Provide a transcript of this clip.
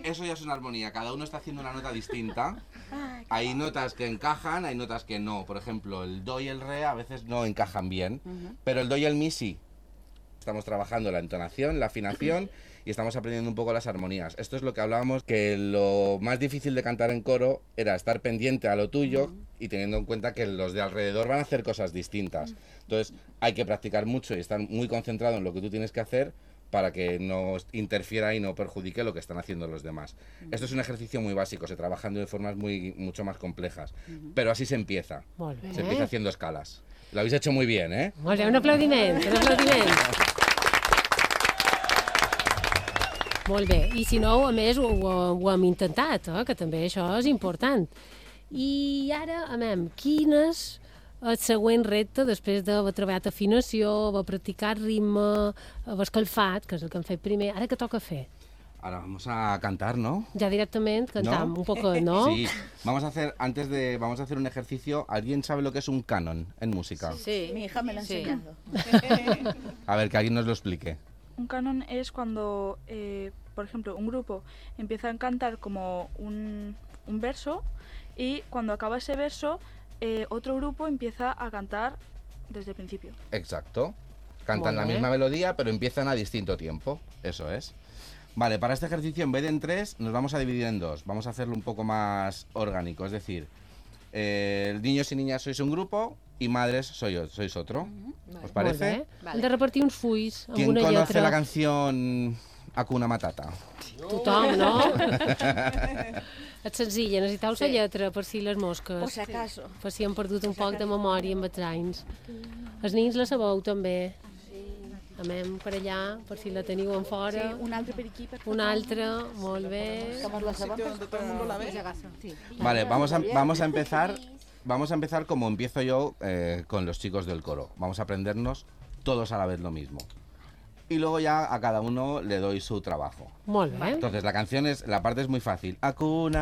eso ya es una armonía, cada uno está haciendo una nota distinta. Hay notas que encajan, hay notas que no. Por ejemplo, el do y el re a veces no encajan bien, pero el do y el mi sí. Estamos trabajando la entonación, la afinación y estamos aprendiendo un poco las armonías. Esto es lo que hablábamos, que lo más difícil de cantar en coro era estar pendiente a lo tuyo y teniendo en cuenta que los de alrededor van a hacer cosas distintas. Entonces hay que practicar mucho y estar muy concentrado en lo que tú tienes que hacer para que no interfiera y no perjudique lo que están haciendo los demás. Esto es un ejercicio muy básico, se trabaja de formas mucho más complejas, pero así se empieza. Se empieza haciendo escalas. Lo habéis hecho muy bien, ¿eh? Molt bé, un aplaudiment, un aplaudiment. Molt bé, i si no, a més, ho hem intentat, que també això és important. I ara, quin és el següent repte després d'haver treballat afinació, haver practicat ritme, haver escalfat, que és el que hem fet primer, ara què toca fer? Ahora vamos a cantar, ¿no? Ya directamente cantamos, ¿no? Un poco, ¿no? Sí, vamos a hacer un ejercicio. ¿Alguien sabe lo que es un canon en música? Sí, mi hija me lo ha enseñado. A ver, que alguien nos lo explique. Un canon es cuando, por ejemplo, un grupo empieza a cantar como un verso y cuando acaba ese verso, otro grupo empieza a cantar desde el principio. Exacto. Cantan la misma melodía, pero empiezan a distinto tiempo. Eso es. Vale, para este ejercicio, en vez de en 3, nos vamos a dividir en 2. Vamos a hacerlo un poco más orgánico. Es decir, niños y niñas sois un grupo y madres sois otro. ¿Os parece? Vale. Hem de repartir uns fulls amb ¿Quién una conoce lletra. la canción Hakuna Matata? Tothom, no? És senzilla, necessiteu la lletra per si les mosques. Por si acaso. Per si han perdut un poc de memòria amb els anys. Els nins la sabeu també. Anem per allà, per si la teniu en fora. Sí, un altre per aquí. Per Un altre, molt bé. Vale, vamos a empezar como empiezo yo con los chicos del coro. Vamos a aprendernos todos a la vez lo mismo. Y luego ya a cada uno le doy su trabajo. Molt bé. Entonces la parte es muy fácil. Hakuna